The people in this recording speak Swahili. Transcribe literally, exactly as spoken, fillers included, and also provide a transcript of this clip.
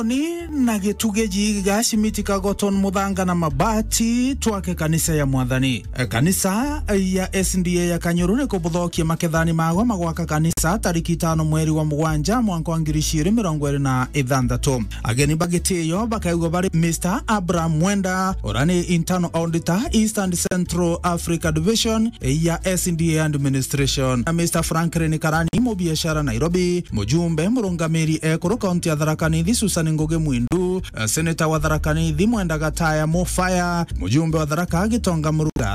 ni na gitugeji gashimiti kagoton mudhanga na mabati twake kanisa ya Mwathani. Kanisa ya S D A ya Kanyurune kubuthokia makethani mago magwaka kanisa tariki tano mweri wa mugwanja mwaka wa ngiri igĩrĩ mĩrongo ĩrĩ na ithathatũ. Ageni bagĩtĩyo bakaigwo bari Mister Abraham Mwenda orani internal auditor Eastern Central Africa Division ya S D A administration, Mister Franklin Karani mubiashara Nairobi, mujumbe murungamiri ekuru kaunti ya Tharaka Nithi Susan Ngugi Mwindu, senator wa Tharaka Nithi Mwenda Gataya Mofaya, mujumbe wa Tharaka Gitonga Muruga